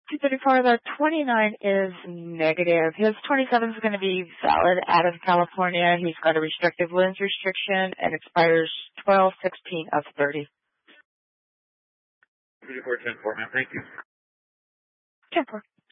234, the 29 is negative. His 27 is going to be valid out of California. He's got a restrictive lens restriction and expires 12/16 of 30. 234, 10-4, ma'am. Thank you. 10-4.